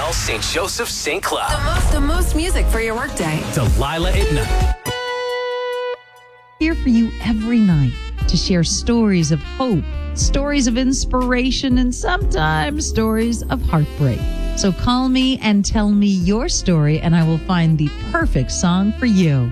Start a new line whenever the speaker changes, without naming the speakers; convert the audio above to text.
Montreal, St. Joseph, St. Cloud.
The most music for your workday.
Delilah at night.
Here for you every night to share stories of hope, stories of inspiration, and sometimes stories of heartbreak. So call me and tell me your story, and I will find the perfect song for you.